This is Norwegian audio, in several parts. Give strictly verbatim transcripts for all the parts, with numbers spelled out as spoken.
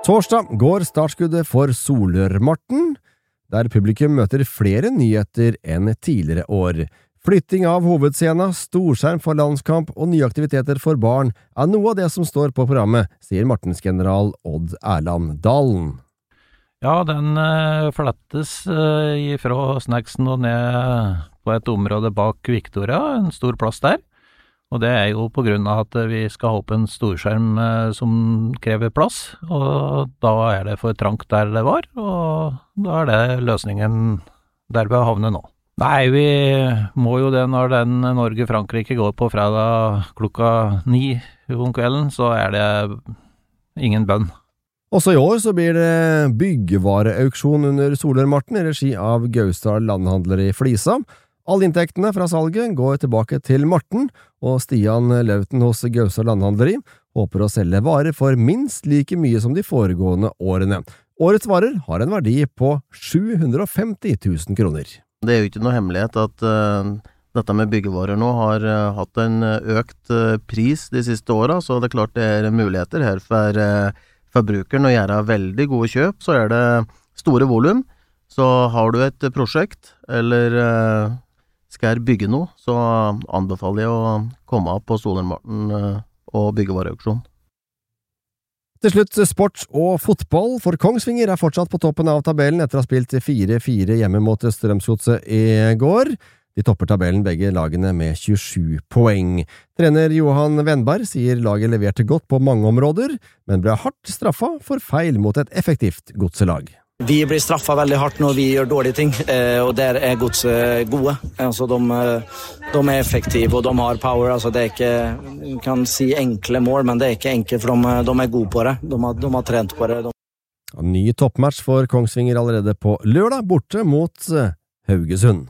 Torsdag går startskuddet for Solørmarten, der publikum møter flere nyheter enn tidligere år. Flytting av hovedscenen, storskjerm for landskamp og nye aktiviteter for barn er noe av det som står på programmet, sier Martens-general Odd Erland Dalen. Ja, den uh, flettes uh, fra snacksen og ned på et område bak Victoria, en stor plass der. Og det er jo på grunn av at vi skal ha opp en storskjerm uh, som krever plass, og da er det for trangt der det var, og da er det løsningen der vi har havnet nå. Nei, vi må jo det når den Norge-Frankrike går på fredag klokka ni om kvelden, så er det ingen bønn. Også i år så blir det byggevareauksjon under Solørmarten i regi av Gausdal Landhandler i Flisa. Alle inntektene fra salget går tilbake til Marten, og Stian Lauten hos Gausdal Landhandleri håper å selge varer for minst like mye som de foregående årene. Årets varer har en verdi på sju hundre og femti tusen kroner. Det er jo ikke noe hemmelighet at uh, dette med byggevarer nå har uh, hatt en økt uh, pris de siste årene, så det er klart det er muligheter her for uh, forbrukeren å gjøre veldig gode kjøp. Så er det store volum, så har du et prosjekt eller uh, skal bygge noe, så anbefaler jeg å komme opp på Solørmarten uh, og byggevareauksjon. Til slutt sport og fotball, for Kongsvinger er fortsatt på toppen av tabellen etter å ha spilt fire fire hjemme mot Strømsgodset i går. De topper tabellen begge lagene med tjuesju poeng. Trener Johan Wenberg sier laget leverte godt på mange områder, men ble hardt straffa for feil mot et effektivt godselag. Vi blir straffa veldig hardt når vi gjør dårlige ting, og der er godset gode. Altså, de, de er effektive, og de har power. Altså, det er ikke, du kan si enkle mål, men det er ikke enkelt, for de, de er gode på det. De har, de har trent på det. De... Ny toppmatch for Kongsvinger allerede på lørdag, borte mot Haugesund.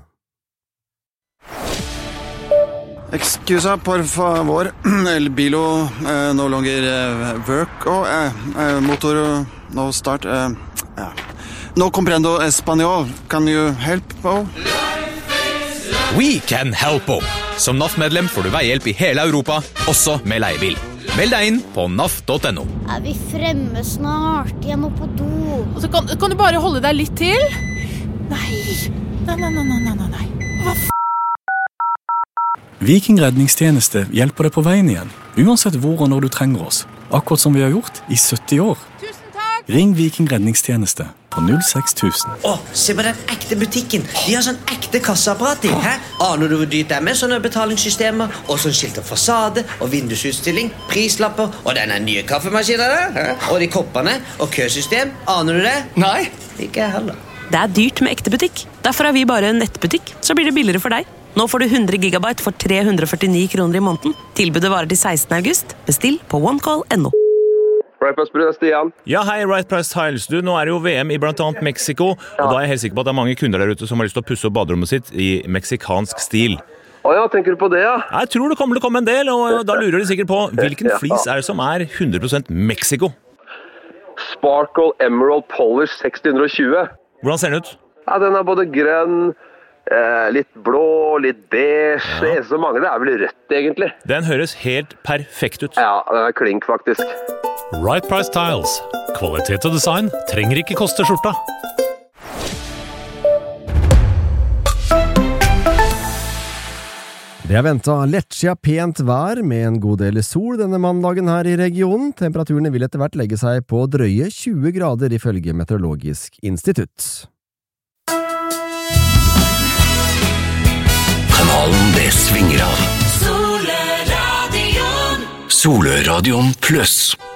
Excusa, por favor. El bilo eh, no longer eh, work. Oh, eh, motor no start. Eh, ja. No comprendo español. Can you help? Oh? We can help. Som N A F-medlem får du veihjelp i hele Europa, også med leiebil. Meld deg inn på N A F punktum no. Er vi fremme snart? Jeg må på do. Og så kan, kan du bare holde deg litt til? Nei. Nei, nei, nei, nei, nei, nei. Hva f***? Viking redningstjeneste hjelper deg på veien igjen, uansett hvor og når du trenger oss. Akkurat som vi har gjort i sytti år. Tusen takk! Ring Viking redningstjeneste på null seks tusen. Åh, se på den ekte butikken. De har sånn ekte kasseapparat i, hæ? Aner du hvor dyrt det er med sånne betalingssystemer, og sånn skilt av fasade, og vindusutstilling, prislapper, og denne nye kaffemaskinen der, hæ? Og de koppene, og køsystem. Aner du det? Nei. Ikke jeg heller. Det er dyrt med ekte butikk. Derfor er vi bare en nettbutikk, så blir det billigere for deg. Nå får du hundre gigabyte for tre hundre og førtini kroner i måneden. Tilbudet varer til sekstende august. Bestill på onecall punktum no. Right Price Tiles, Stian. Ja, hei, Right Price Tiles. Du, nå er det jo V M i blant annet Mexico, ja. Og da er jeg helt sikker på at det er mange kunder der ute som har lyst til å pusse opp baderommet sitt i meksikansk stil. Å ja, tenker du på det, ja? Jeg tror det kommer til å komme en del, og da lurer de sikkert på hvilken flis er det som er hundre prosent Mexico? Sparkle Emerald Polish seksten tjue. Hvordan ser den ut? Ja, den er både grønn, Eh, litt blå, litt beige. Ja. Det eneste som mangler er vel rødt, egentlig. Den høres helt perfekt ut. Ja, den er klink, faktisk. Right Price Tiles. Kvalitet og design trenger ikke koste skjorta. Det er ventet lettskia pent vær med en god del sol denne mandagen her i regionen. Temperaturene vil etter hvert legge seg på drøye tjue grader ifølge Meteorologisk institutt. Kanalen det svinger av. Soløradion. Soløradion pluss.